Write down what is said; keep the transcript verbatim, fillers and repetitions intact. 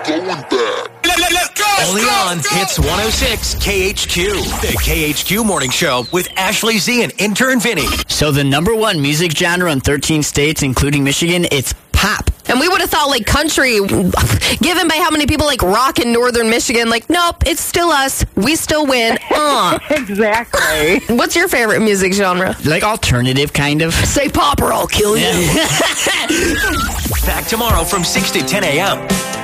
going back. Only on Hits one oh six K H Q. The K H Q Morning Show with Ashley Z and intern Vinny. So the number one music genre in thirteen states, including Michigan, it's pop. And we would have thought, like, country, given by how many people, like, rock in northern Michigan, like, nope, it's still us. We still win. Uh. Exactly. What's your favorite music genre? Like alternative, kind of. Say pop or I'll kill you. Back tomorrow from six to ten a.m.